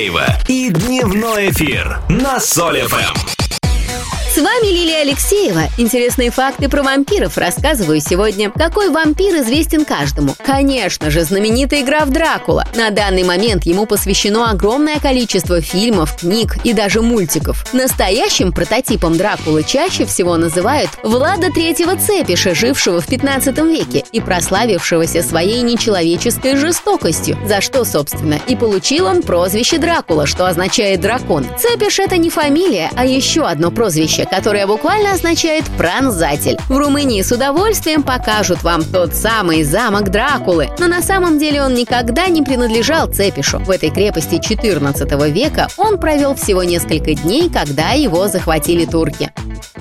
Алексеева и дневной эфир на Соль ФМ. С вами Лилия Алексеева. Интересные факты про вампиров рассказываю сегодня. Какой вампир известен каждому? Конечно же, знаменитая игра в Дракула. На данный момент ему посвящено огромное количество фильмов, книг и даже мультиков. Настоящим прототипом Дракулы чаще всего называют Влада III Цепиша, жившего в 15 веке и прославившегося своей нечеловеческой жестокостью, за что, собственно, и получил он прозвище Дракула, что означает дракон. Цепиш — это не фамилия, а еще одно прозвище, которое буквально означает «пронзатель». В Румынии с удовольствием покажут вам тот самый замок Дракулы, но на самом деле он никогда не принадлежал Цепишу. В этой крепости 14 века он провел всего несколько дней, когда его захватили турки.